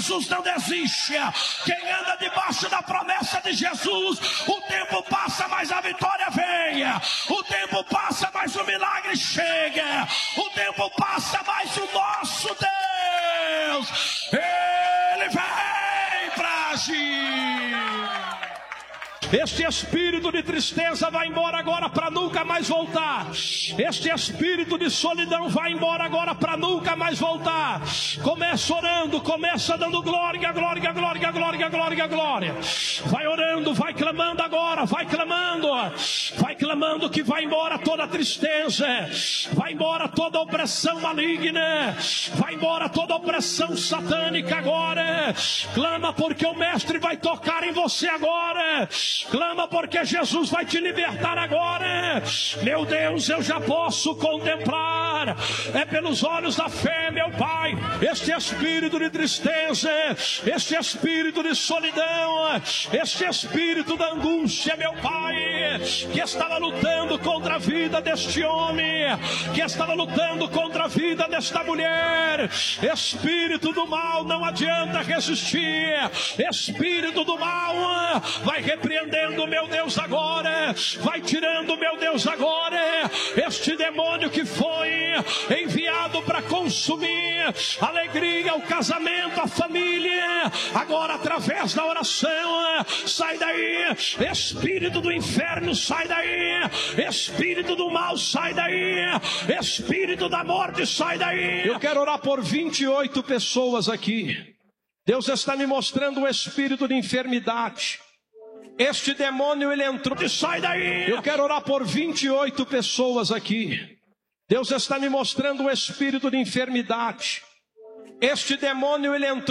Jesus não desiste. Quem anda debaixo da promessa de Jesus, o tempo passa, mas a vitória vem. O tempo passa, mas o milagre chega. O tempo passa, mas o nosso Deus, Ele vem para agir. Este espírito de tristeza vai embora agora para nunca mais voltar. Este espírito de solidão vai embora agora para nunca mais voltar. Começa orando, começa dando glória, glória, glória, glória, glória, glória. Vai orando, vai clamando agora, vai clamando que vai embora toda tristeza, vai embora toda opressão maligna, vai embora toda opressão satânica agora. Clama porque o Mestre vai tocar em você agora. Clama porque Jesus vai te libertar agora. Meu Deus, eu já posso contemplar, é pelos olhos da fé, meu Pai, este espírito de tristeza, este espírito de solidão, este espírito da angústia, meu Pai, que estava lutando contra a vida deste homem, que estava lutando contra a vida desta mulher. Espírito do mal, não adianta resistir. Espírito do mal, vai repreendendo, meu Deus, agora. Vai tirando, meu Deus, agora este demônio que foi enviado para consumir a alegria, o casamento, a família. Agora, através da oração, sai daí. Espírito do inferno, sai daí. Espírito do mal, sai daí. Espírito da morte, sai daí. Eu quero orar por 28 pessoas aqui. Deus está me mostrando um espírito de enfermidade. Este demônio, ele entrou e sai daí. Eu quero orar por 28 pessoas aqui. Deus está me mostrando um espírito de enfermidade. Este demônio, ele entrou.